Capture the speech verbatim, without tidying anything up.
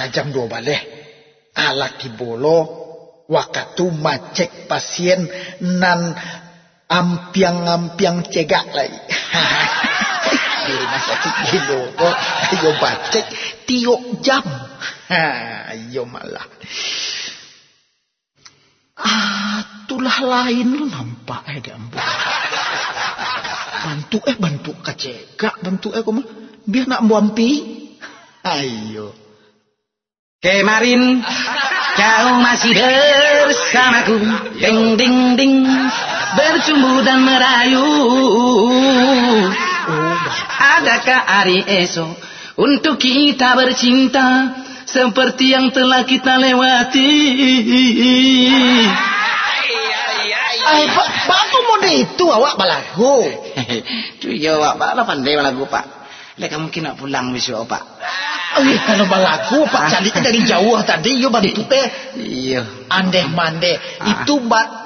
Ah, jam dua balik. Alaki bolo waktu macek pasien nan ampiang-ampiang cegak lagi. Di rumah sakit gitu kok ayo bacek tiok jam. Ha, ayo malah. Ah, tulah lain lu nampak eh gambar. Bantu eh bantu kacegak, bantu eh koma biar nak buampi. Ayo. Kemarin kau masih bersamaku, ding ding ding, bercumbu dan merayu. Adakah hari esok untuk kita bercinta seperti yang telah kita lewati? Ay, pak, pak tu mode itu awak balagu. Tu ya awak bala pandai balagu pak. Lek mungkin nak pulang besok pak. Oh, iya, kalau balagu pak cari dari jauh tadi yo bantu teh. Iya. Andeh mande itu mbak